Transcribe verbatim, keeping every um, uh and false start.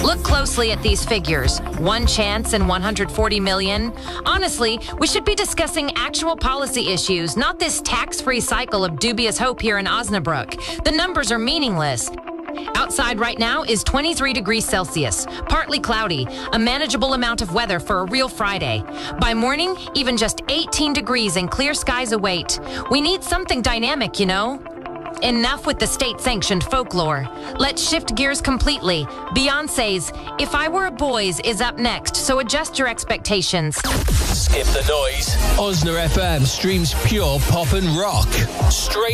Look closely at these figures. One chance in one hundred forty million. Honestly, we should be discussing actual policy issues, not this tax-free cycle of dubious hope here in Osnabrück. The numbers are meaningless. Outside right now is twenty-three degrees Celsius, partly cloudy, a manageable amount of weather for a real Friday. By morning, even just eighteen degrees and clear skies await. We need something dynamic, you know? Enough with the state-sanctioned folklore. Let's shift gears completely. Beyonce's If I Were a Boys is up next, so adjust your expectations. Skip the noise. Osna F M streams pure pop and rock. Straight